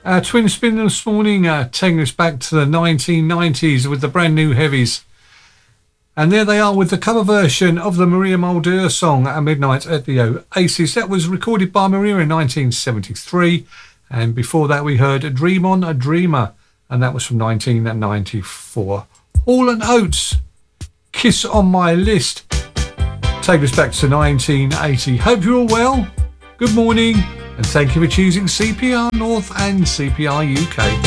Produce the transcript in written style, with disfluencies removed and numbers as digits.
Twin spin this morning, taking us back to the 1990s with the brand new heavies. And there they are with the cover version of the Maria Mulder song At Midnight at the Oasis. That was recorded by Maria in 1973. And before that we heard Dream On a Dreamer, and that was from 1994. Hall & Oates, Kiss on My List. Take us back to 1980. Hope you're all well. Good morning, and thank you for choosing CPR North and CPR UK.